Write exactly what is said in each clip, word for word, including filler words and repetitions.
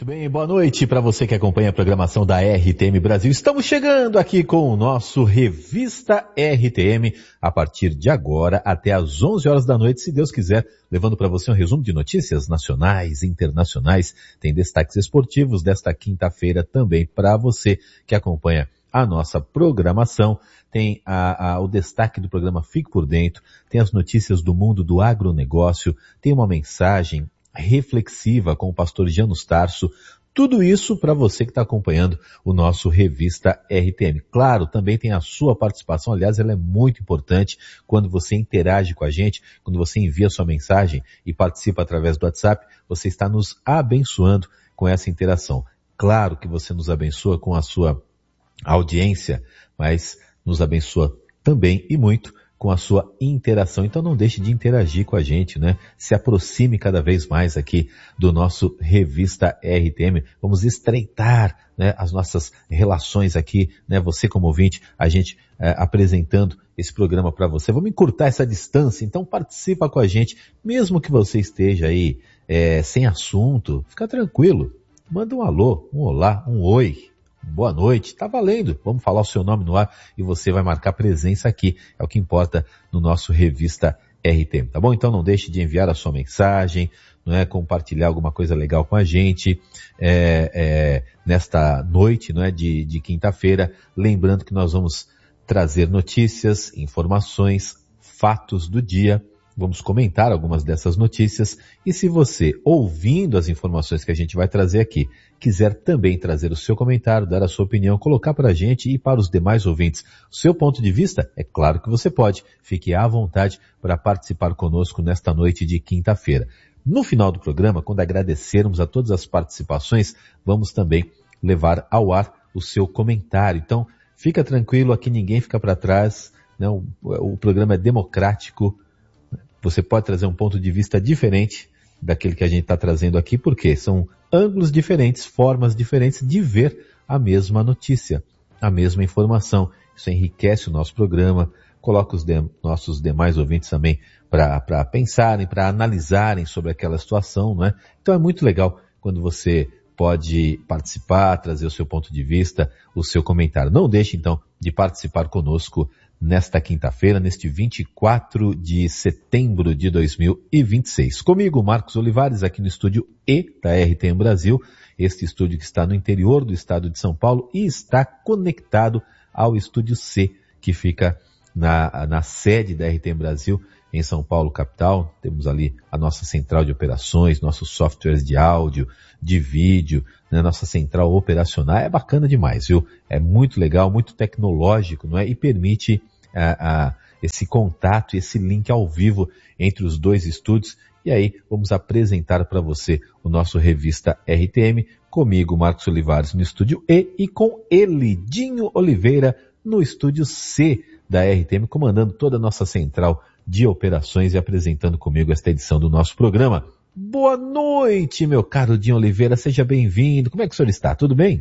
bem, boa noite para você que acompanha a programação da R T M Brasil. Estamos chegando aqui com o nosso Revista R T M a partir de agora até às onze horas da noite, se Deus quiser, levando para você um resumo de notícias nacionais e internacionais. Tem destaques esportivos desta quinta-feira também para você que acompanha a nossa programação. Tem a, a, o destaque do programa Fique por Dentro, tem as notícias do mundo do agronegócio, tem uma mensagem reflexiva com o pastor Janus Tarso. Tudo isso para você que está acompanhando o nosso Revista R T M. Claro, também tem a sua participação, aliás, ela é muito importante quando você interage com a gente, quando você envia sua mensagem e participa através do WhatsApp, você está nos abençoando com essa interação. Claro que você nos abençoa com a sua audiência, mas nos abençoa também e muito com a sua interação. Então não deixe de interagir com a gente, né? Se aproxime cada vez mais aqui do nosso Revista R T M. Vamos estreitar, né, as nossas relações aqui, né? Você como ouvinte, a gente é, apresentando esse programa para você. Vamos encurtar essa distância, então participa com a gente. Mesmo que você esteja aí é, sem assunto, fica tranquilo. Manda um alô, um olá, um oi. Boa noite, tá valendo. Vamos falar o seu nome no ar e você vai marcar presença aqui. É o que importa no nosso Revista R T M, tá bom? Então não deixe de enviar a sua mensagem, não é? Compartilhar alguma coisa legal com a gente é, é, nesta noite, não é? de, de quinta-feira. Lembrando que nós vamos trazer notícias, informações, fatos do dia. Vamos comentar algumas dessas notícias e se você, ouvindo as informações que a gente vai trazer aqui, quiser também trazer o seu comentário, dar a sua opinião, colocar para a gente e para os demais ouvintes o seu ponto de vista, é claro que você pode. Fique à vontade para participar conosco nesta noite de quinta-feira. No final do programa, quando agradecermos a todas as participações, vamos também levar ao ar o seu comentário. Então, fica tranquilo, aqui ninguém fica para trás, né? o, o programa é democrático. Você pode trazer um ponto de vista diferente daquele que a gente está trazendo aqui, porque são ângulos diferentes, formas diferentes de ver a mesma notícia, a mesma informação. Isso enriquece o nosso programa, coloca os de, nossos demais ouvintes também para pensarem, para analisarem sobre aquela situação, não é? Então é muito legal quando você pode participar, trazer o seu ponto de vista, o seu comentário. Não deixe então de participar conosco nesta quinta-feira, neste vinte e quatro de setembro de dois mil e vinte e seis. Comigo, Marcos Olivares, aqui no estúdio E da R T M Brasil, este estúdio que está no interior do estado de São Paulo e está conectado ao estúdio C, que fica na, na sede da R T M Brasil, em São Paulo, capital. Temos ali a nossa central de operações, nossos softwares de áudio, de vídeo, né, nossa central operacional. É bacana demais, viu? É muito legal, muito tecnológico, não é? E permite a, a, esse contato, esse link ao vivo entre os dois estúdios. E aí, vamos apresentar para você o nosso Revista R T M, comigo, Marcos Olivares, no estúdio E, e com ele, Dinho Oliveira, no estúdio C da R T M, comandando toda a nossa central de operações e apresentando comigo esta edição do nosso programa. Boa noite, meu caro Dinho Oliveira, seja bem-vindo. Como é que o senhor está? Tudo bem?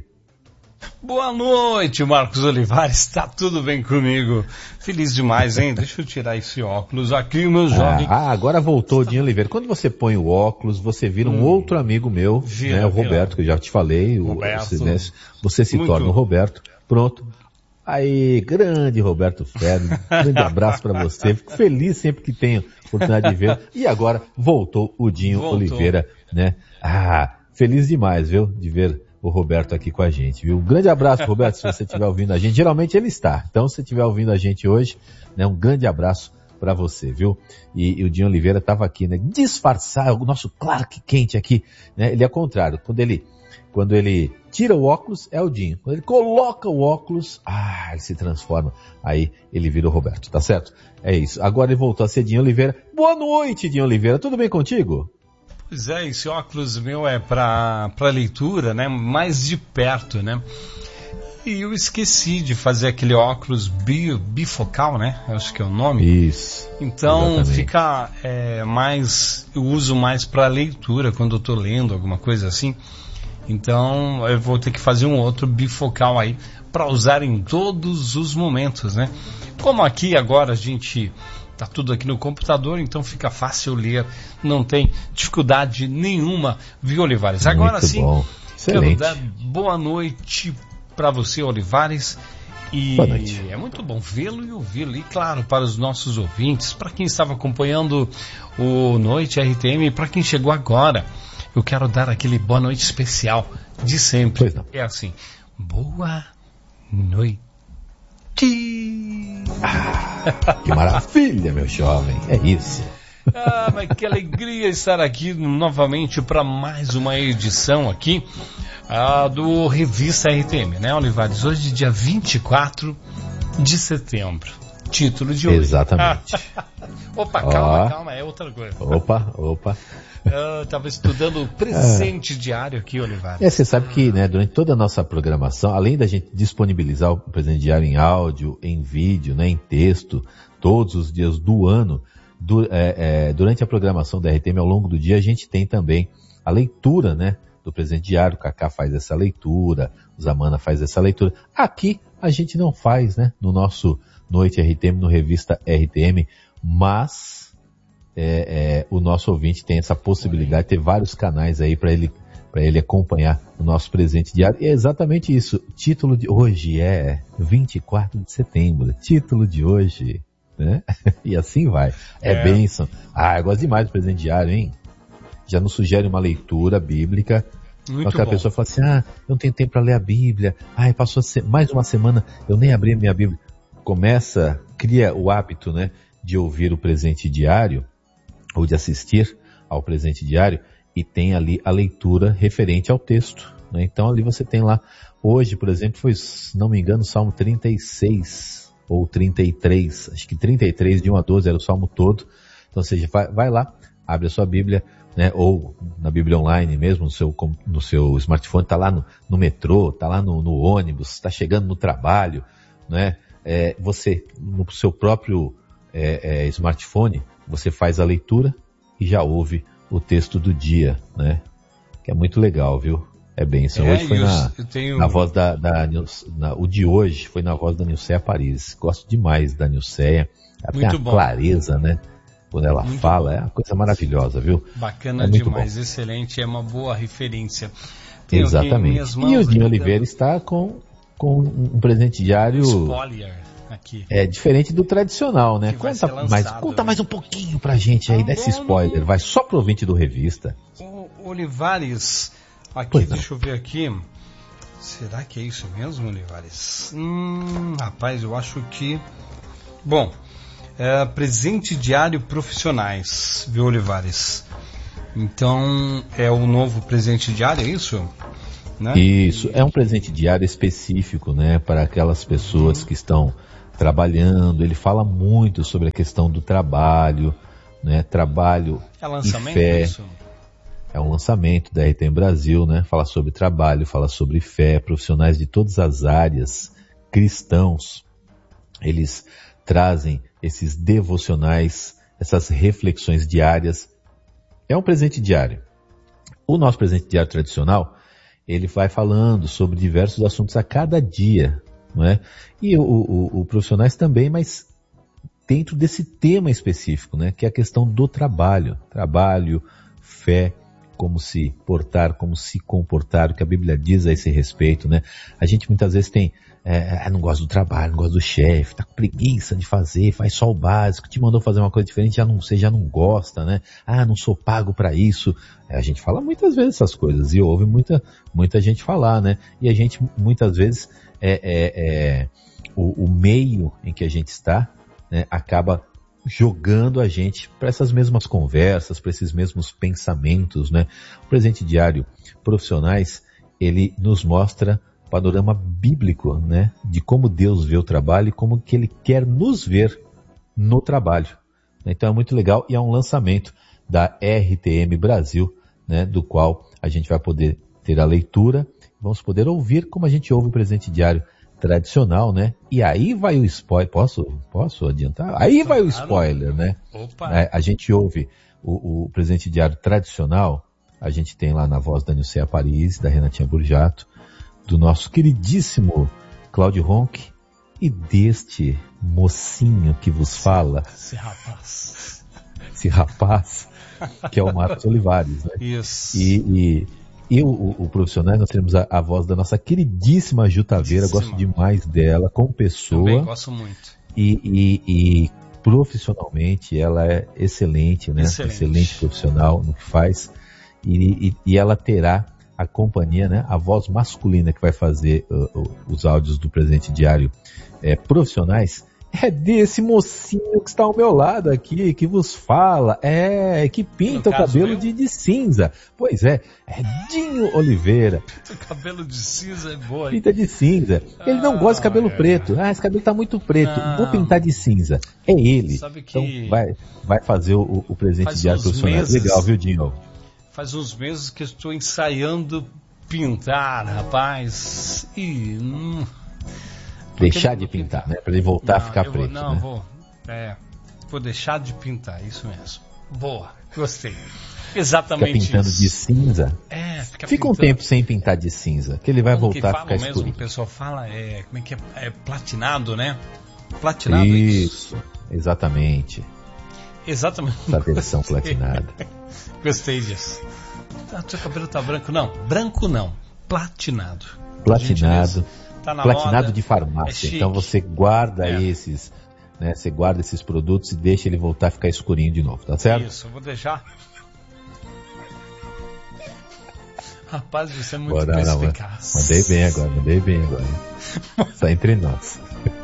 Boa noite, Marcos Olivares, está tudo bem comigo? Feliz demais, hein? Deixa eu tirar esse óculos aqui, meu jovem. Ah, ah agora voltou o Dinho Oliveira. Quando você põe o óculos, você vira um hum, outro amigo meu, vira, né? O Roberto, que eu já te falei. Roberto. O, você, né? você se Muito. torna o Roberto. Pronto. Aí, grande Roberto Ferro, grande abraço para você. Fico feliz sempre que tenho oportunidade de ver. E agora voltou o Dinho voltou. Oliveira, né? Ah, feliz demais, viu? De ver o Roberto aqui com a gente, viu? Um grande abraço, Roberto, se você estiver ouvindo a gente. Geralmente ele está. Então, se você estiver ouvindo a gente hoje, né? Um grande abraço para você, viu? E, e o Dinho Oliveira estava aqui, né? Disfarçar o nosso Clark Kent aqui, né? Ele é o contrário. Quando ele, quando ele tira o óculos, é o Dinho. Quando ele coloca o óculos, ah, ele se transforma. Aí ele vira o Roberto, tá certo? É isso. Agora ele voltou a ser Dinho Oliveira. Boa noite, Dinho Oliveira. Tudo bem contigo? Pois é, esse óculos meu é para para leitura, né? Mais de perto, né? E eu esqueci de fazer aquele óculos bi, bifocal, né? Eu acho que é o nome. Isso. Então exatamente. Fica é, mais, eu uso mais para leitura quando eu tô lendo alguma coisa assim. Então eu vou ter que fazer um outro bifocal aí para usar em todos os momentos, né? Como aqui agora a gente tá tudo aqui no computador, então fica fácil ler, não tem dificuldade nenhuma, viu, Olivares? Agora sim, Excelente. Quero dar boa noite para você, Olivares. E é muito bom vê-lo e ouvi-lo. E claro, para os nossos ouvintes, para quem estava acompanhando o Noite R T M, para quem chegou agora, eu quero dar aquele boa noite especial de sempre. É assim, boa noite. Ah, que maravilha, meu jovem, é isso. Ah, mas que alegria estar aqui novamente para mais uma edição aqui ah, do Revista R T M, né, Olivares? Hoje, dia vinte e quatro de setembro. Título de hoje. Exatamente. Opa, calma, oh. calma, é outra coisa. Opa, opa. Eu estava estudando o presente ah. diário aqui, Olivares. É, você sabe que, né, durante toda a nossa programação, além da gente disponibilizar o presente diário em áudio, em vídeo, né, em texto, todos os dias do ano, du, é, é, durante a programação da R T M ao longo do dia, a gente tem também a leitura, né, do presente diário. O Cacá faz essa leitura, o Zamana faz essa leitura. Aqui a gente não faz, né, no nosso Noite R T M, no Revista R T M, mas é, é, o nosso ouvinte tem essa possibilidade de ter vários canais aí para ele, para ele acompanhar o nosso presente diário. E é exatamente isso. Título de hoje é vinte e quatro de setembro. Título de hoje, né? E assim vai. É, é. bênção. Ah, eu gosto demais do presente diário, hein? Já nos sugere uma leitura bíblica. Muito aquela bom. Pessoa fala assim, ah, eu não tenho tempo para ler a Bíblia. Ai, passou mais uma semana, eu nem abri a minha Bíblia. Começa, cria o hábito, né, de ouvir o presente diário, ou de assistir ao presente diário, e tem ali a leitura referente ao texto, né? Então ali você tem lá, hoje, por exemplo, foi, se não me engano, Salmo trinta e seis, ou trinta e três, acho que trinta e três, de um a doze era o Salmo todo. Então, ou seja, vai, vai lá, abre a sua Bíblia, né, ou na Bíblia online mesmo, no seu, no seu smartphone, tá lá no, no metrô, tá lá no, no ônibus, tá chegando no trabalho, né? É, você, no seu próprio é, é, smartphone, você faz a leitura e já ouve o texto do dia, né? Que é muito legal, viu? É bênção. É, hoje foi na, tenho... na voz da, da na, o de hoje foi na voz da Nilceia Paris. Gosto demais da Nilceia. Ela muito tem uma bom. clareza, né? Quando ela muito fala, bom. É uma coisa maravilhosa, viu? Bacana é demais, bom. Excelente, é uma boa referência. Tenho Exatamente. E o Dinho Oliveira está com com um presente diário spoiler aqui. É diferente do tradicional, né? Conta, lançado, mais, conta mais um pouquinho pra gente aí ah, desse bom, spoiler. Vai só pro ouvinte do Revista. O Olivares, aqui, pois deixa não. eu ver aqui. Será que é isso mesmo, Olivares? Hum, rapaz, eu acho que... Bom, é, presente diário profissionais, viu, Olivares? Então, é o novo presente diário, é isso? Né? Isso, é um presente diário específico, né, para aquelas pessoas que estão trabalhando. Ele fala muito sobre a questão do trabalho, né, trabalho é lançamento, e fé. Isso? É um lançamento da R T M Brasil, né, fala sobre trabalho, fala sobre fé, profissionais de todas as áreas, cristãos, eles trazem esses devocionais, essas reflexões diárias. É um presente diário. O nosso presente diário tradicional, ele vai falando sobre diversos assuntos a cada dia, não é? E o, o, o profissionais também, mas dentro desse tema específico, né? Que é a questão do trabalho. Trabalho, fé, como se portar, como se comportar, o que a Bíblia diz a esse respeito, né? A gente muitas vezes tem, é, não gosta do trabalho, não gosta do chefe, tá com preguiça de fazer, faz só o básico, te mandou fazer uma coisa diferente, já não, você já não gosta, né? Ah, não sou pago para isso. É, a gente fala muitas vezes essas coisas e ouve muita, muita gente falar, né? E a gente muitas vezes, é, é, é, o, o meio em que a gente está, né, acaba jogando a gente para essas mesmas conversas, para esses mesmos pensamentos, né? O presente diário profissionais, ele nos mostra o panorama bíblico, né? De como Deus vê o trabalho e como que Ele quer nos ver no trabalho. Então é muito legal e é um lançamento da R T M Brasil, né? Do qual a gente vai poder ter a leitura, vamos poder ouvir como a gente ouve o presente diário tradicional, né? E aí vai o spoiler. Posso, posso adiantar? Aí vai o spoiler, né? Opa. É, a gente ouve o, o presente diário tradicional, a gente tem lá na voz da Nilceia Paris, da Renatinha Burjato, do nosso queridíssimo Cláudio Ronck e deste mocinho que vos fala. Esse rapaz. Esse rapaz, que é o Marcos Olivares, né? Isso. E, e E o, o, o Profissionais, nós temos a, a voz da nossa queridíssima Ju Taveira, gosto demais dela, como pessoa. Também gosto muito. E, e, e profissionalmente ela é excelente, né? Excelente. Excelente profissional no que faz. E, e, e ela terá a companhia, né? A voz masculina que vai fazer uh, uh, os áudios do Presente Diário é, profissionais. É desse mocinho que está ao meu lado aqui, que vos fala, é, que pinta o cabelo de, de cinza. Pois é, é Dinho Oliveira. Pinta o cabelo de cinza é boa. Pinta de cinza. Ele não ah, gosta de cabelo é, preto. Ah, esse cabelo tá muito preto. Não. Vou pintar de cinza. É ele. Sabe que então vai, vai fazer o, o Presente Diário profissional. Meses, legal, viu, Dinho? Faz uns meses que eu estou ensaiando pintar, rapaz. E... Hum, deixar de pintar, pintar, né? Para ele voltar não, a ficar preto. Vou, não, né? vou. É, vou deixar de pintar, isso mesmo. Boa, gostei. Exatamente fica pintando isso. de cinza. É, fica, fica pintando. um tempo sem pintar de cinza, que ele vai como voltar que a ficar mesmo, escuro. O pessoal fala, é, como é que é? É platinado, né? Platinado. Isso, isso. exatamente. Exatamente. Essa versão platinada. Gostei disso. Ah, seu cabelo tá branco? Não, branco não. Platinado. Platinado. Tá na platinado moda, de farmácia. É então você guarda é. esses, né? Você guarda esses produtos e deixa ele voltar a ficar escurinho de novo, tá certo? Isso, eu vou deixar. Rapaz, você é muito Bora, perspicaz. Não, mandei bem agora, mandei bem agora. Só entre nós.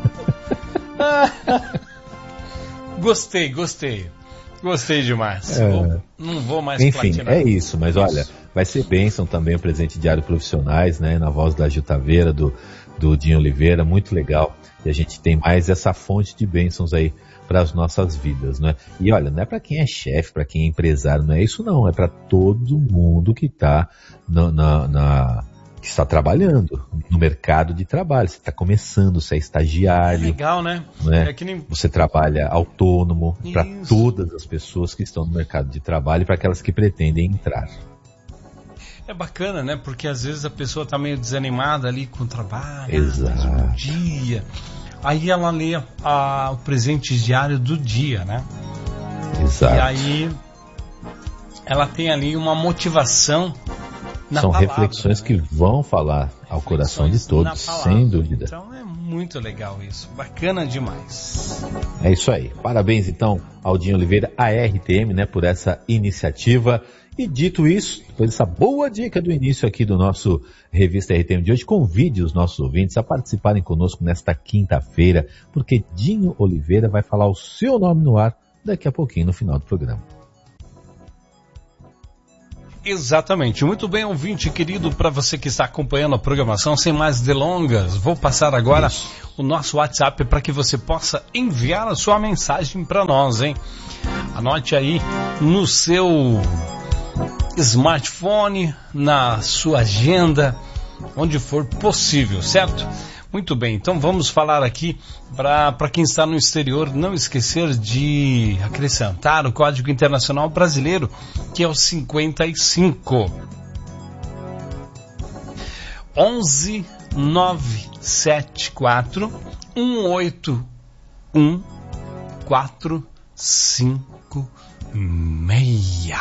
Gostei, gostei. Gostei demais. É. Vou, não vou mais Enfim, platinar. é isso, mas isso. olha, vai ser bênção também o Presente Diário Profissionais, né? Na voz da Ju Taveira, do, do Dinho Oliveira, muito legal. E a gente tem mais essa fonte de bênçãos aí para as nossas vidas, né? E olha, não é para quem é chefe, para quem é empresário, não é isso não, é para todo mundo que está na, na, na que está trabalhando no mercado de trabalho. Você está começando, você é estagiário. É legal, né? né? É que nem... Você trabalha autônomo, para todas as pessoas que estão no mercado de trabalho e para aquelas que pretendem entrar. É bacana, né? Porque às vezes a pessoa está meio desanimada ali com o trabalho. Exato. Mais um dia. Aí ela lê a, o presente diário do dia, né? Exato. E aí ela tem ali uma motivação na São palavra, reflexões né? que vão falar ao coração de todos, sem dúvida. Então é muito legal isso, bacana demais. É isso aí. Parabéns então ao Dinho Oliveira, a R T M, né, por essa iniciativa. E dito isso, depois dessa boa dica do início aqui do nosso Revista R T M de hoje, convide os nossos ouvintes a participarem conosco nesta quinta-feira, porque Dinho Oliveira vai falar o seu nome no ar daqui a pouquinho no final do programa. Exatamente. Muito bem, ouvinte querido, para você que está acompanhando a programação, sem mais delongas, vou passar agora Isso. o nosso WhatsApp para que você possa enviar a sua mensagem para nós, hein? Anote aí no seu smartphone, na sua agenda, onde for possível, certo? Muito bem, então vamos falar aqui para quem está no exterior, não esquecer de acrescentar o Código Internacional Brasileiro, que é o cinquenta e cinco. onze nove sete quatro um oito um quatro cinco seis.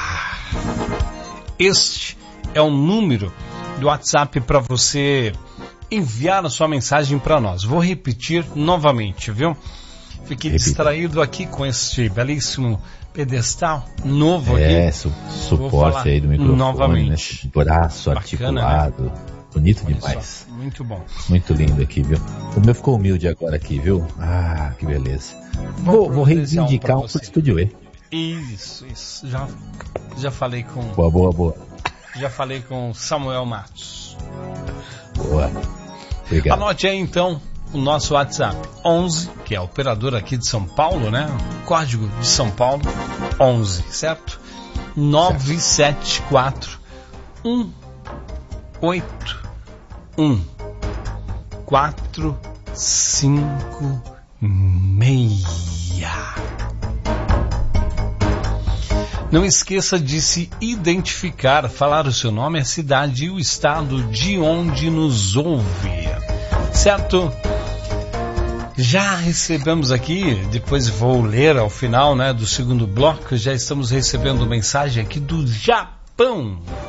Este é o número do WhatsApp para você enviar a sua mensagem para nós. Vou repetir novamente, viu? Fiquei Repita. distraído aqui com este belíssimo pedestal novo aqui. É, su suporte aí do microfone, novamente. Né? Braço Bacana, articulado. Né? Bonito Olha demais. Só, muito bom. Muito lindo aqui, viu? O meu ficou humilde agora aqui, viu? Ah, que beleza. Vou, vou reivindicar um, um por Estúdio E. Isso, isso. Já, já falei com... Boa, boa, boa. Já falei com Samuel Matos. Boa. Obrigado. Anote aí então o nosso WhatsApp onze, que é a operadora aqui de São Paulo, né? Código de São Paulo onze, certo? nove sete quatro um oito um quatro cinco seis. Não esqueça de se identificar, falar o seu nome, a cidade e o estado de onde nos ouve, certo? Já recebemos aqui, depois vou ler ao final, né, do segundo bloco, já estamos recebendo mensagem aqui do Japão.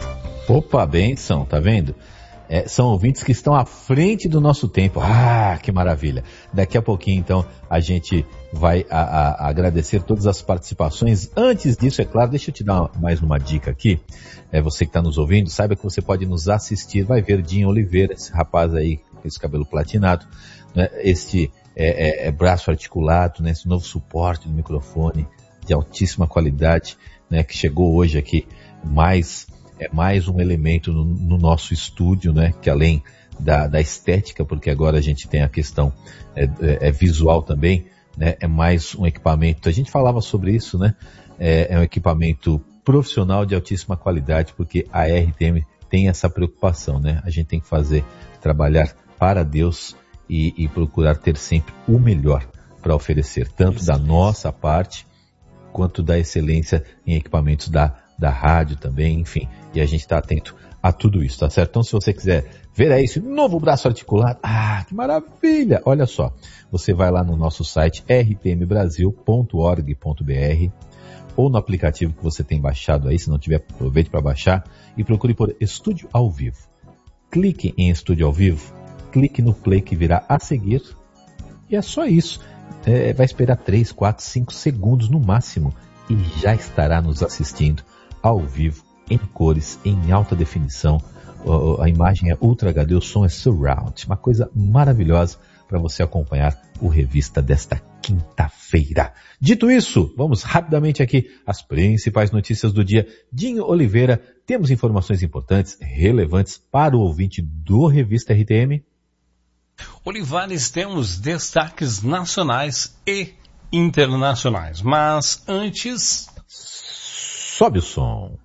Opa, benção, tá vendo? É, são ouvintes que estão à frente do nosso tempo. Ah, que maravilha. Daqui a pouquinho, então, a gente vai a, a, a agradecer todas as participações. Antes disso, é claro, deixa eu te dar mais uma dica aqui. É, você que está nos ouvindo, saiba que você pode nos assistir. Vai ver Dinho Oliveira, esse rapaz aí com esse cabelo platinado, né? Este é, é, é braço articulado, né? Esse novo suporte do microfone de altíssima qualidade, né? Que chegou hoje aqui mais... É mais um elemento no, no nosso estúdio, né? Que além da, da estética, porque agora a gente tem a questão é, é, é visual também, né? É mais um equipamento, a gente falava sobre isso, né? É, é um equipamento profissional de altíssima qualidade, porque a R T M tem essa preocupação, né? A gente tem que fazer, trabalhar para Deus e, e procurar ter sempre o melhor para oferecer, tanto isso, da isso. nossa parte, quanto da excelência em equipamentos da da rádio também, enfim, e a gente está atento a tudo isso, tá certo? Então, se você quiser ver aí esse novo braço articulado, ah, que maravilha! Olha só, você vai lá no nosso site r t m brasil ponto org ponto b r ou no aplicativo que você tem baixado aí, se não tiver, aproveite para baixar e procure por Estúdio ao Vivo. Clique em Estúdio ao Vivo, clique no play que virá a seguir e é só isso. É, vai esperar três, quatro, cinco segundos no máximo e já estará nos assistindo ao vivo, em cores, em alta definição. A imagem é Ultra H D, o som é Surround. Uma coisa maravilhosa para você acompanhar o Revista desta quinta-feira. Dito isso, vamos rapidamente aqui às principais notícias do dia. Dinho Oliveira, temos informações importantes, relevantes para o ouvinte do Revista R T M? Olivares, temos destaques nacionais e internacionais. Mas antes... Sobe o som.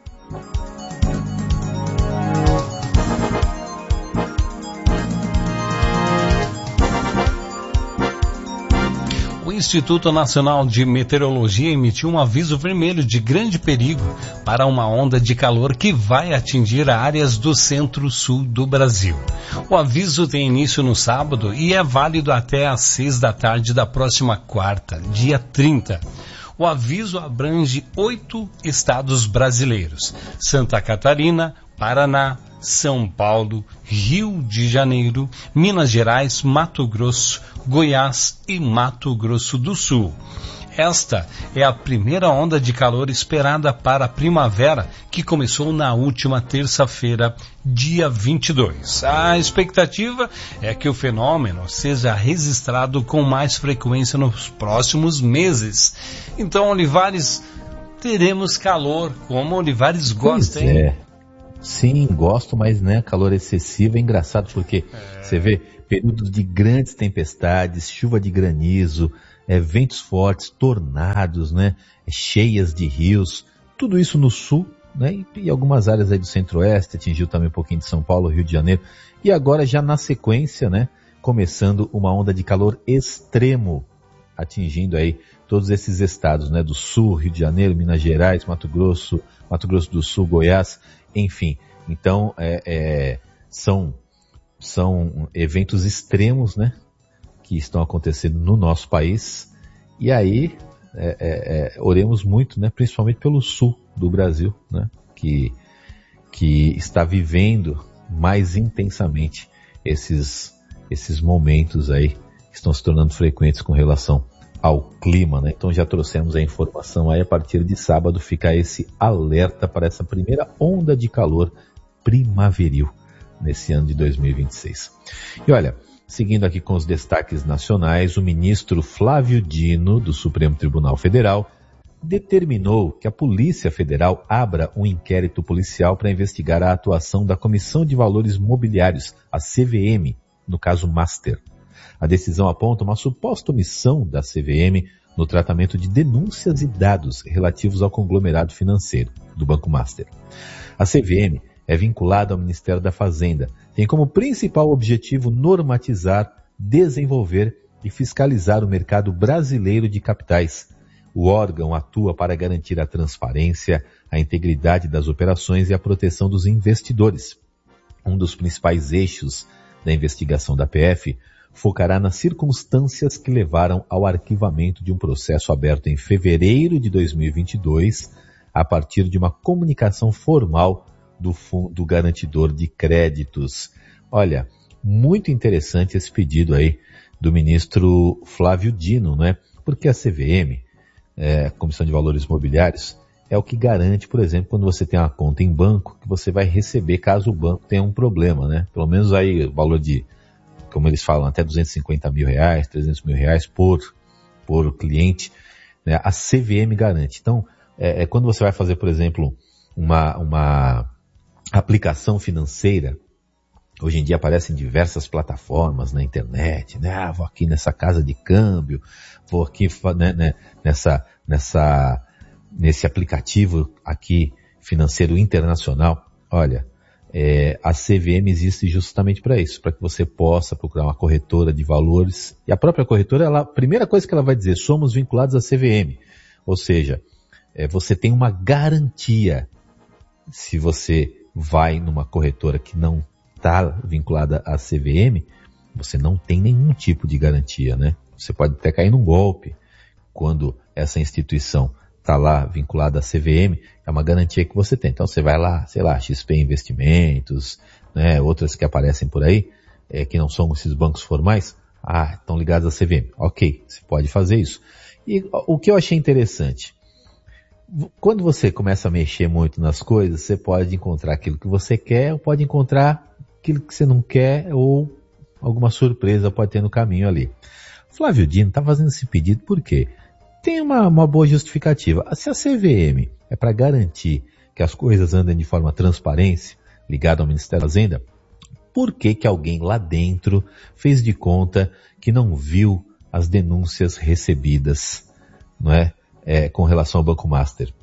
O Instituto Nacional de Meteorologia emitiu um aviso vermelho de grande perigo para uma onda de calor que vai atingir áreas do centro-sul do Brasil. O aviso tem início no sábado e é válido até às seis da tarde da próxima quarta, dia trinta. O aviso abrange oito estados brasileiros: Santa Catarina, Paraná, São Paulo, Rio de Janeiro, Minas Gerais, Mato Grosso, Goiás e Mato Grosso do Sul. Esta é a primeira onda de calor esperada para a primavera, que começou na última terça-feira, dia vinte e dois. A expectativa é que o fenômeno seja registrado com mais frequência nos próximos meses. Então, Olivares, teremos calor, como Olivares gosta, pois hein? É. Sim, gosto, mas né, calor excessivo é engraçado, porque é. Você vê períodos de grandes tempestades, chuva de granizo, É, ventos fortes, tornados, né, cheias de rios, tudo isso no sul, né, e, e algumas áreas aí do centro-oeste, atingiu também um pouquinho de São Paulo, Rio de Janeiro, e agora já na sequência, né, começando uma onda de calor extremo, atingindo aí todos esses estados, né, do sul, Rio de Janeiro, Minas Gerais, Mato Grosso, Mato Grosso do Sul, Goiás, enfim. Então, é, é, são, são eventos extremos, né, que estão acontecendo no nosso país, e aí é, é, é, oremos muito, né, principalmente pelo sul do Brasil, né, que, que está vivendo mais intensamente esses, esses momentos aí que estão se tornando frequentes com relação ao clima, né? Então já trouxemos a informação aí, a partir de sábado fica esse alerta para essa primeira onda de calor primaveril nesse ano de dois mil e vinte e seis. E olha, seguindo aqui com os destaques nacionais, o ministro Flávio Dino, do Supremo Tribunal Federal, determinou que a Polícia Federal abra um inquérito policial para investigar a atuação da Comissão de Valores Mobiliários, a C V M, no caso Master. A decisão aponta uma suposta omissão da C V M no tratamento de denúncias e dados relativos ao conglomerado financeiro do Banco Master. A C V M é vinculada ao Ministério da Fazenda, tem como principal objetivo normatizar, desenvolver e fiscalizar o mercado brasileiro de capitais. O órgão atua para garantir a transparência, a integridade das operações e a proteção dos investidores. Um dos principais eixos da investigação da P F focará nas circunstâncias que levaram ao arquivamento de um processo aberto em fevereiro de dois mil e vinte e dois, a partir de uma comunicação formal do Fundo Garantidor de Créditos. Olha, muito interessante esse pedido aí do ministro Flávio Dino, né? Porque a C V M, é, Comissão de Valores Mobiliários, é o que garante, por exemplo, quando você tem uma conta em banco, que você vai receber caso o banco tenha um problema, né? Pelo menos aí o valor de, como eles falam, até duzentos e cinquenta mil reais, trezentos mil reais por, por cliente, né? A C V M garante. Então, é, é quando você vai fazer, por exemplo, uma, uma aplicação financeira, hoje em dia aparecem diversas plataformas na internet, né? Ah, vou aqui nessa casa de câmbio, vou aqui né, né, nessa, nessa, nesse aplicativo aqui financeiro internacional. Olha, é, a C V M existe justamente para isso, para que você possa procurar uma corretora de valores. E a própria corretora, ela, a primeira coisa que ela vai dizer, somos vinculados à C V M. Ou seja, é, você tem uma garantia. Se você vai numa corretora que não está vinculada à C V M, você não tem nenhum tipo de garantia, né? Você pode até cair num golpe. Quando essa instituição está lá vinculada à C V M, é uma garantia que você tem. Então você vai lá, sei lá, X P Investimentos, né, outras que aparecem por aí, é, que não são esses bancos formais, ah, estão ligados à C V M. Ok, você pode fazer isso. E o que eu achei interessante, quando você começa a mexer muito nas coisas, você pode encontrar aquilo que você quer, ou pode encontrar aquilo que você não quer, ou alguma surpresa pode ter no caminho ali. Flávio Dino está fazendo esse pedido por quê? Tem uma, uma boa justificativa. Se a C V M é para garantir que as coisas andem de forma transparente, ligado ao Ministério da Fazenda, por que que alguém lá dentro fez de conta que não viu as denúncias recebidas, não é? É, com relação ao Banco Master?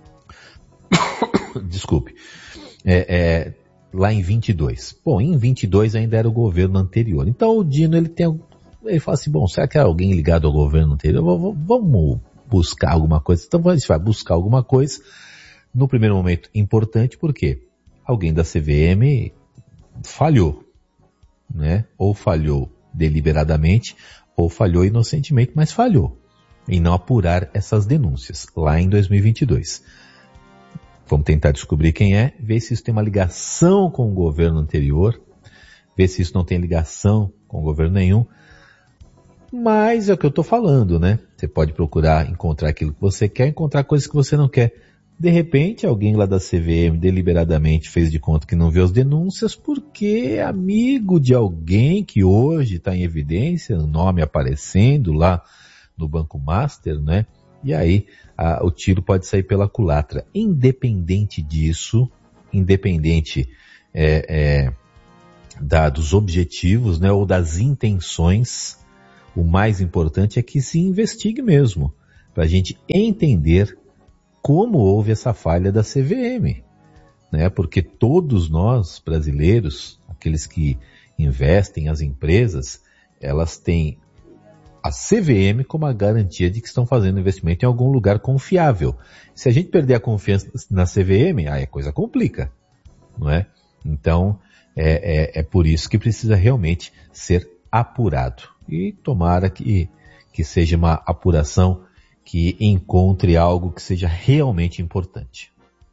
Desculpe. É, é, lá em vinte e dois. Bom, em vinte e dois ainda era o governo anterior. Então o Dino, ele tem, ele fala assim, bom, será que é alguém ligado ao governo anterior? Vamos buscar alguma coisa. Então a gente vai buscar alguma coisa. No primeiro momento, importante, porque alguém da C V M falhou, né? Ou falhou deliberadamente, ou falhou inocentemente, mas falhou em não apurar essas denúncias, lá em dois mil e vinte e dois. Vamos tentar descobrir quem é, ver se isso tem uma ligação com o governo anterior, ver se isso não tem ligação com o governo nenhum. Mas é o que eu estou falando, né? Você pode procurar encontrar aquilo que você quer, encontrar coisas que você não quer. De repente, alguém lá da C V M deliberadamente fez de conta que não viu as denúncias porque é amigo de alguém que hoje está em evidência, o nome aparecendo lá no Banco Master, né? E aí a, o tiro pode sair pela culatra. Independente disso, independente é, é, da, dos objetivos, né, ou das intenções, o mais importante é que se investigue mesmo, para a gente entender como houve essa falha da C V M, né? Porque todos nós, brasileiros, aqueles que investem, as empresas, elas têm a C V M como a garantia de que estão fazendo investimento em algum lugar confiável. Se a gente perder a confiança na C V M, aí a coisa complica, não é? Então, é, é, é por isso que precisa realmente ser apurado. E tomara que, que seja uma apuração que encontre algo que seja realmente importante.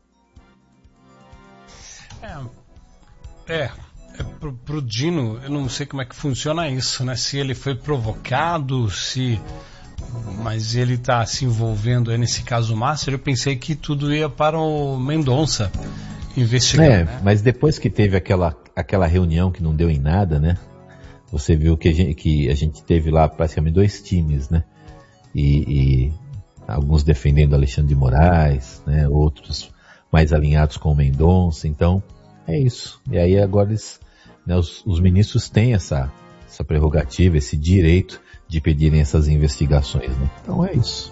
É, é, é pro, pro Dino, eu não sei como é que funciona isso, né? Se ele foi provocado, se... Mas ele está se envolvendo aí nesse caso Master, eu pensei que tudo ia para o Mendonça investigar, É, né? mas depois que teve aquela, aquela reunião que não deu em nada, né? Você viu que a gente, que a gente teve lá praticamente dois times, né? E, e alguns defendendo Alexandre de Moraes, né? Outros mais alinhados com o Mendonça. Então, é isso. E aí agora eles, né, os, os ministros têm essa, essa prerrogativa, esse direito de pedirem essas investigações, né? Então é isso.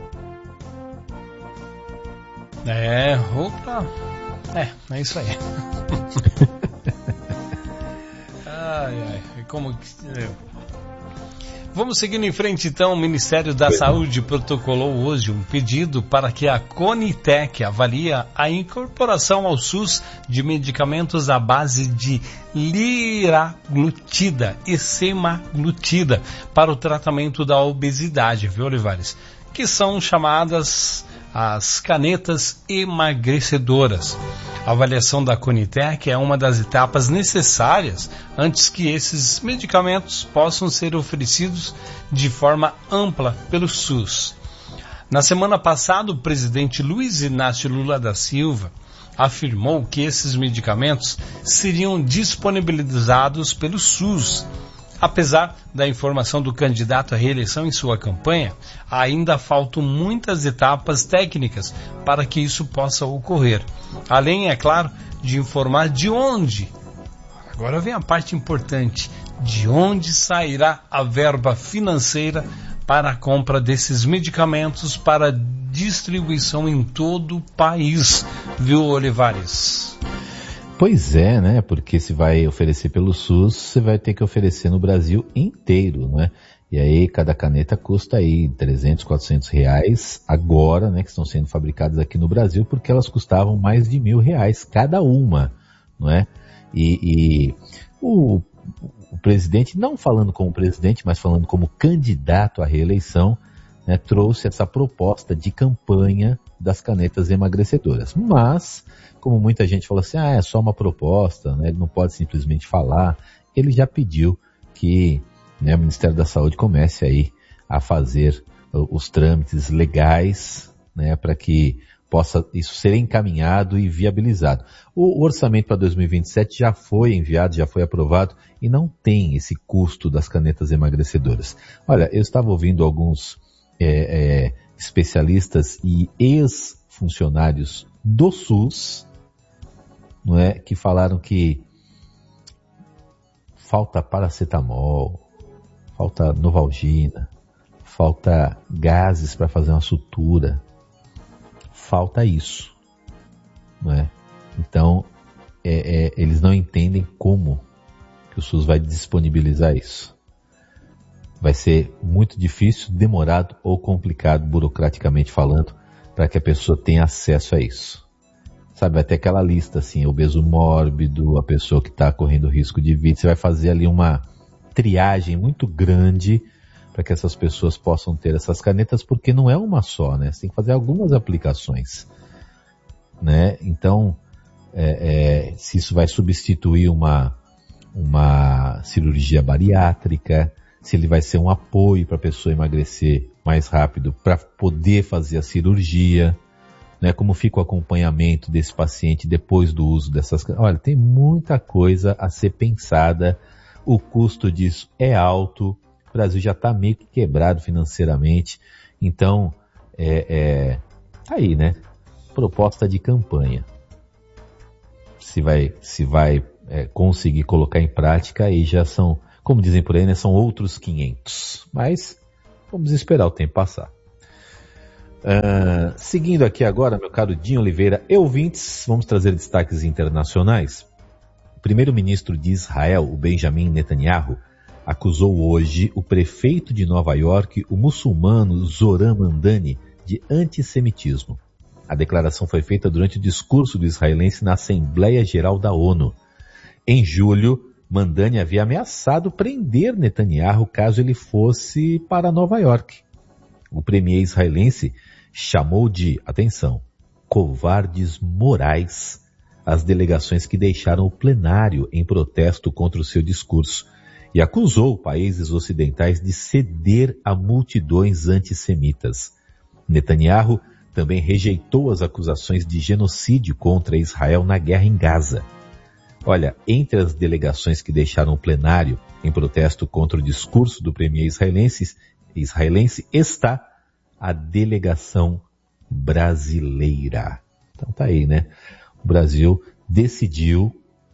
É, opa. É, é isso aí. Ai, ai, como que... Vamos seguindo em frente então. O Ministério da Saúde protocolou hoje um pedido para que a Conitec avalie a incorporação ao SUS de medicamentos à base de liraglutida e semaglutida para o tratamento da obesidade, viu, Olivares? Que são chamadas as canetas emagrecedoras. A avaliação da Conitec é uma das etapas necessárias antes que esses medicamentos possam ser oferecidos de forma ampla pelo SUS. Na semana passada, o presidente Luiz Inácio Lula da Silva afirmou que esses medicamentos seriam disponibilizados pelo SUS. Apesar da informação do candidato à reeleição em sua campanha, ainda faltam muitas etapas técnicas para que isso possa ocorrer. Além, é claro, de informar de onde, agora vem a parte importante, de onde sairá a verba financeira para a compra desses medicamentos para distribuição em todo o país, viu, Olivares? Pois é, né? Porque se vai oferecer pelo SUS, você vai ter que oferecer no Brasil inteiro, né? E aí cada caneta custa aí trezentos, quatrocentos reais agora, né? Que estão sendo fabricadas aqui no Brasil, porque elas custavam mais de mil reais cada uma, não é? E, e o, o presidente, não falando como presidente, mas falando como candidato à reeleição, né, trouxe essa proposta de campanha das canetas emagrecedoras. Mas, como muita gente falou assim, ah, é só uma proposta, né, ele não pode simplesmente falar, ele já pediu que, né, o Ministério da Saúde comece aí a fazer os trâmites legais, né, para que possa isso ser encaminhado e viabilizado. O orçamento para dois mil e vinte e sete já foi enviado, já foi aprovado e não tem esse custo das canetas emagrecedoras. Olha, eu estava ouvindo alguns é, é, especialistas e ex-funcionários do SUS, não é, que falaram que falta paracetamol, falta Novalgina, falta gases para fazer uma sutura, falta isso, não é? Então, é, é, eles não entendem como que o SUS vai disponibilizar isso. Vai ser muito difícil, demorado ou complicado, burocraticamente falando, para que a pessoa tenha acesso a isso. Sabe, vai ter aquela lista assim, obeso mórbido, a pessoa que está correndo risco de vida, você vai fazer ali uma triagem muito grande para que essas pessoas possam ter essas canetas, porque não é uma só, né? Você tem que fazer algumas aplicações, né? Então, é, é, se isso vai substituir uma, uma cirurgia bariátrica, se ele vai ser um apoio para a pessoa emagrecer mais rápido, para poder fazer a cirurgia, né? Como fica o acompanhamento desse paciente depois do uso dessas... Olha, tem muita coisa a ser pensada, o custo disso é alto, o Brasil já está meio que quebrado financeiramente, então, é, é, tá aí, né? Proposta de campanha. Se vai, se vai é, conseguir colocar em prática, aí já são, como dizem por aí, né? São outros quinhentos. Mas vamos esperar o tempo passar. Uh, seguindo aqui agora, meu caro Dinho Oliveira e ouvintes, vamos trazer destaques internacionais. O primeiro-ministro de Israel, o Benjamin Netanyahu, acusou hoje o prefeito de Nova York, o muçulmano Zoran Mandani, de antissemitismo. A declaração foi feita durante o discurso do israelense na Assembleia Geral da ONU. Em julho, Mandani havia ameaçado prender Netanyahu caso ele fosse para Nova York. O premier israelense chamou de, atenção, covardes morais as delegações que deixaram o plenário em protesto contra o seu discurso e acusou países ocidentais de ceder a multidões antissemitas. Netanyahu também rejeitou as acusações de genocídio contra Israel na guerra em Gaza. Olha, entre as delegações que deixaram o plenário em protesto contra o discurso do premier israelense, israelense está a delegação brasileira. Então tá aí, né? O Brasil decidiu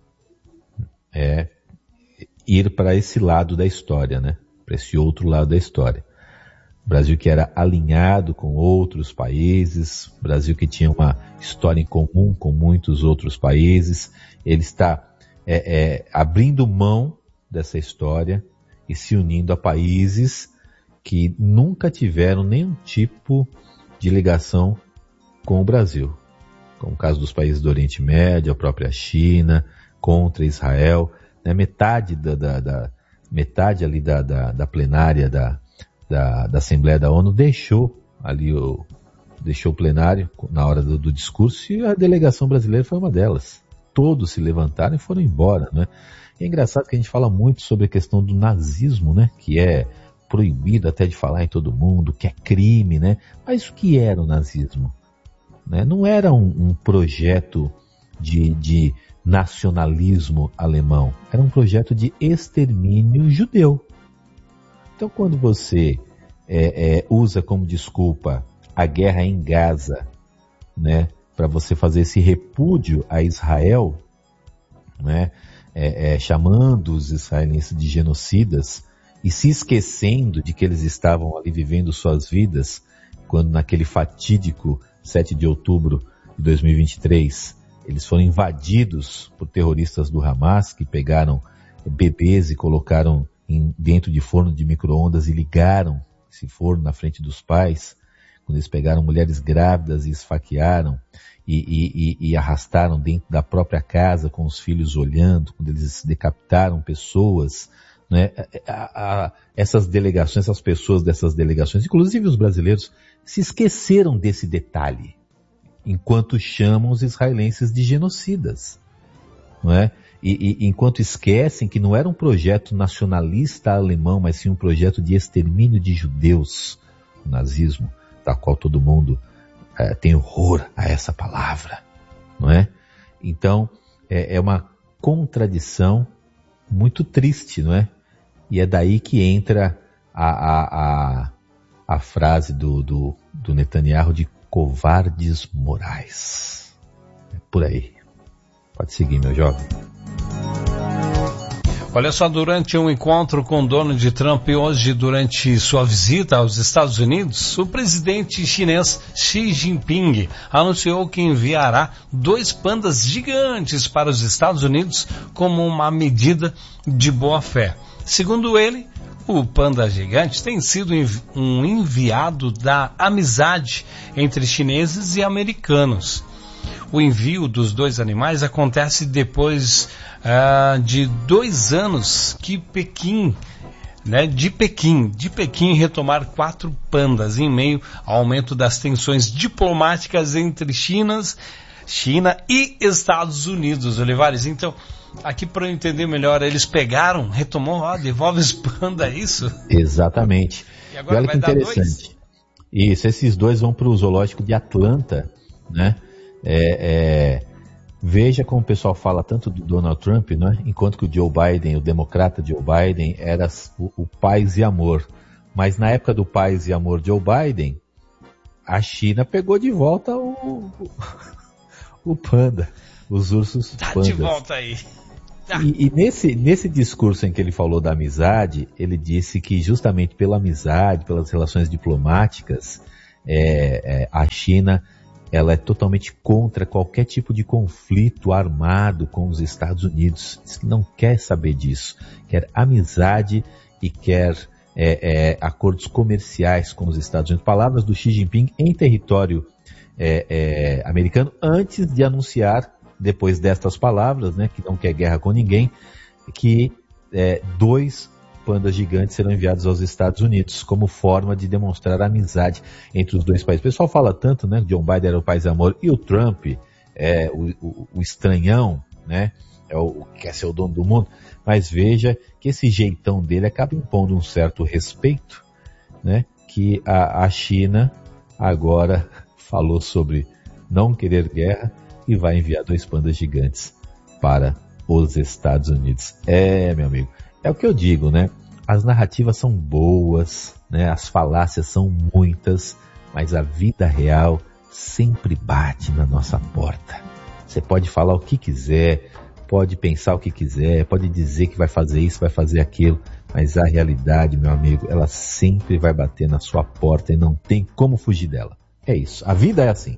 é, ir para esse lado da história, né? Para esse outro lado da história. O Brasil que era alinhado com outros países, o Brasil que tinha uma história em comum com muitos outros países, ele está é, é, abrindo mão dessa história e se unindo a países que nunca tiveram nenhum tipo de ligação com o Brasil. Como o caso dos países do Oriente Médio, a própria China, contra Israel. Né? Metade, da, da, da, metade ali da, da, da plenária da, da, da Assembleia da ONU deixou ali o, deixou o plenário na hora do, do discurso e a delegação brasileira foi uma delas. Todos se levantaram e foram embora, né? É engraçado que a gente fala muito sobre a questão do nazismo, né? Que é proibido até de falar em todo mundo, que é crime, né? Mas o que era o nazismo? Né? Não era um, um projeto de, de nacionalismo alemão, era um projeto de extermínio judeu. Então quando você é, é, usa como desculpa a guerra em Gaza, né? Para você fazer esse repúdio a Israel, né? É, é, chamando os israelenses de genocidas e se esquecendo de que eles estavam ali vivendo suas vidas, quando naquele fatídico sete de outubro de dois mil e vinte e três, eles foram invadidos por terroristas do Hamas, que pegaram bebês e colocaram em, dentro de forno de micro-ondas e ligaram esse forno na frente dos pais, quando eles pegaram mulheres grávidas e esfaquearam, E, e, e arrastaram dentro da própria casa com os filhos olhando, quando eles decapitaram pessoas, né? a, a, essas delegações, essas pessoas dessas delegações, inclusive os brasileiros, se esqueceram desse detalhe, enquanto chamam os israelenses de genocidas, não é? E, e enquanto esquecem que não era um projeto nacionalista alemão, mas sim um projeto de extermínio de judeus, o nazismo, da qual todo mundo É, tem horror a essa palavra, não é? Então, é, é uma contradição muito triste, não é? E é daí que entra a, a, a, a frase do, do, do Netanyahu de covardes morais. É por aí. Pode seguir, meu jovem. Olha só, durante um encontro com Donald Trump hoje, durante sua visita aos Estados Unidos, o presidente chinês Xi Jinping anunciou que enviará dois pandas gigantes para os Estados Unidos como uma medida de boa-fé. Segundo ele, o panda gigante tem sido um enviado da amizade entre chineses e americanos. O envio dos dois animais acontece depois uh, de dois anos que Pequim, né, de Pequim, de Pequim retomar quatro pandas em meio ao aumento das tensões diplomáticas entre Chinas, China e Estados Unidos, Olivares. Então, aqui para eu entender melhor, eles pegaram, retomou, ó, devolve os pandas, é isso? Exatamente. E agora olha vai que dar interessante. dois? Isso, esses dois vão para o zoológico de Atlanta, né? É, é, veja como o pessoal fala tanto do Donald Trump, né? Enquanto que o Joe Biden, o democrata Joe Biden, era o, o paz e amor. Mas na época do paz e amor Joe Biden, a China pegou de volta o, o, o panda, os ursos tá pandas. De volta aí. Tá. E, e nesse, nesse discurso em que ele falou da amizade, ele disse que justamente pela amizade, pelas relações diplomáticas, é, é, a China ela é totalmente contra qualquer tipo de conflito armado com os Estados Unidos. Não quer saber disso. Quer amizade e quer é, é, acordos comerciais com os Estados Unidos. Palavras do Xi Jinping em território é, é, americano, antes de anunciar, depois destas palavras, né, que não quer guerra com ninguém, que é, dois pandas gigantes serão enviados aos Estados Unidos como forma de demonstrar amizade entre os dois países. O pessoal fala tanto, né, que John Biden era o paz e amor e o Trump é o, o, o estranhão, né, é o que quer ser o dono do mundo, mas veja que esse jeitão dele acaba impondo um certo respeito, né, que a, a China agora falou sobre não querer guerra e vai enviar dois pandas gigantes para os Estados Unidos. É, meu amigo, é o que eu digo, né? As narrativas são boas, né? As falácias são muitas, mas a vida real sempre bate na nossa porta. Você pode falar o que quiser, pode pensar o que quiser, pode dizer que vai fazer isso, vai fazer aquilo, mas a realidade, meu amigo, ela sempre vai bater na sua porta e não tem como fugir dela. É isso, a vida é assim.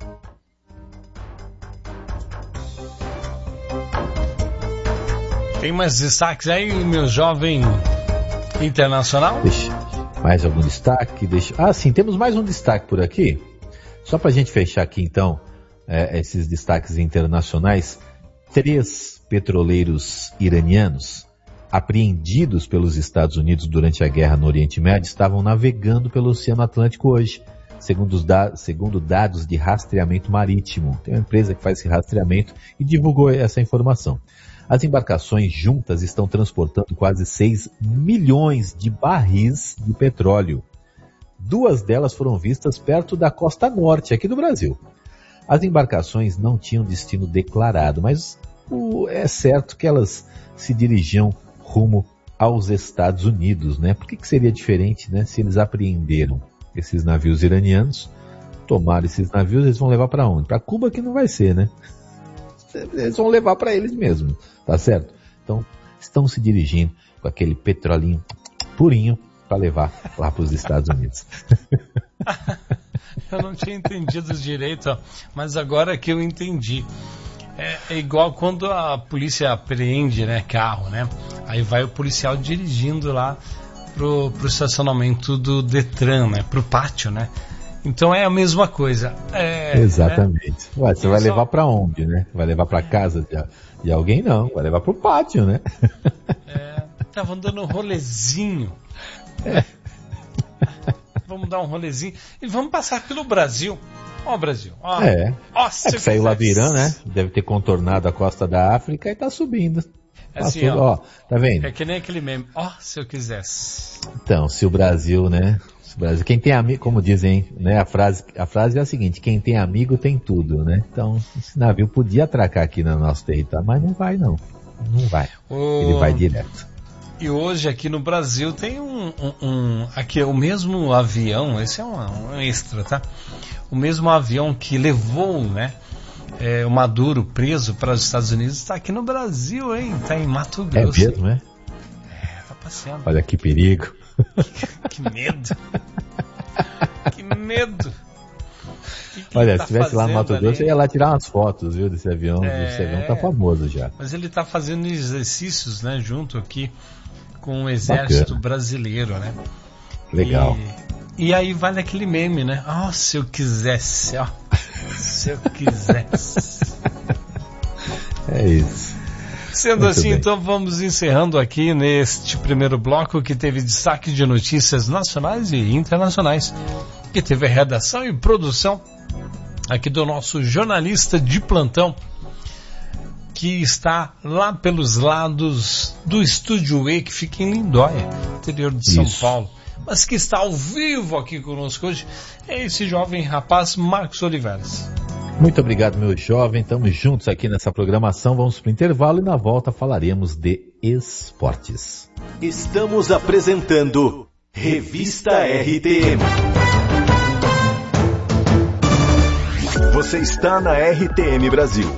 Tem mais destaques aí, meu jovem internacional? Deixa, mais algum destaque? Deixa, ah, sim, temos mais um destaque por aqui. Só para a gente fechar aqui, então, é, esses destaques internacionais. Três petroleiros iranianos, apreendidos pelos Estados Unidos durante a guerra no Oriente Médio, estavam navegando pelo Oceano Atlântico hoje. segundo, os da, segundo dados de rastreamento marítimo. Tem uma empresa que faz esse rastreamento e divulgou essa informação. As embarcações juntas estão transportando quase seis milhões de barris de petróleo. Duas delas foram vistas perto da costa norte, aqui do Brasil. As embarcações não tinham destino declarado, mas o, é certo que elas se dirigiam rumo aos Estados Unidos, né? Por que, que seria diferente, né? Se eles apreenderam esses navios iranianos, tomaram esses navios, eles vão levar para onde? Para Cuba, que não vai ser, né? Eles vão levar para eles mesmos, tá certo? Então, estão se dirigindo com aquele petrolinho purinho para levar lá para os Estados Unidos. Eu não tinha entendido direito, ó, mas agora que eu entendi. É, é igual quando a polícia apreende, né, carro, né? Aí vai o policial dirigindo lá pro, pro estacionamento do Detran, né? Pro pátio, né? Então é a mesma coisa. É, exatamente. Né? Ué, você vai levar para onde, né? Vai levar para casa de, de alguém? Não, vai levar pro pátio, né? É, tava dando um rolezinho. É. Vamos dar um rolezinho e vamos passar pelo Brasil. Ó o Brasil. Ó, é. Ó, é que saiu lá do Irã, né? Deve ter contornado a costa da África e tá subindo. Assim, Passou, ó, ó, tá vendo? É que nem aquele meme. Ó, se eu quisesse. Então, se o Brasil, né? Se o Brasil, quem tem amigo, como dizem, né? A frase, a frase é a seguinte: quem tem amigo tem tudo, né? Então, esse navio podia atracar aqui no nosso território, mas não vai, não. Não vai. O... Ele vai direto. E hoje aqui no Brasil tem um, um, um aqui o mesmo avião, esse é um, um extra, tá? O mesmo avião que levou, né, é, o Maduro preso para os Estados Unidos está aqui no Brasil, hein? Está em Mato Grosso. É mesmo, é? É, tá passeando. Olha que perigo. Que, que medo. Que medo. Que que Olha, tá se estivesse lá no Mato Grosso, eu ia lá tirar umas fotos, viu, desse avião. É... Esse avião tá famoso já. Mas ele tá fazendo exercícios, né, junto aqui com o exército Bacana. brasileiro, né? Legal. E, e aí vale aquele meme, né? Oh, se eu quisesse, ó. Se eu quisesse. É isso. Sendo Muito assim, bem. Então vamos encerrando aqui neste primeiro bloco que teve destaque de notícias nacionais e internacionais. Que teve a redação e produção aqui do nosso jornalista de plantão, que está lá pelos lados do Estúdio E, que fica em Lindóia, interior de São Isso. Paulo, mas que está ao vivo aqui conosco hoje, é esse jovem rapaz, Marcos Oliveras. Muito obrigado, meu jovem, estamos juntos aqui nessa programação, vamos para o intervalo e na volta falaremos de esportes. Estamos apresentando Revista R T M. Você está na R T M Brasil.